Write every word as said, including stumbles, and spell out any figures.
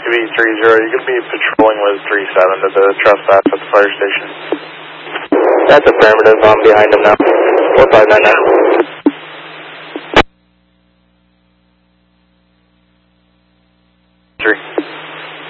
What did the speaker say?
B three zero, you're going to be patrolling with three seven to the trespass at the fire station. That's affirmative. I'm behind him now. four five nine nine. Three.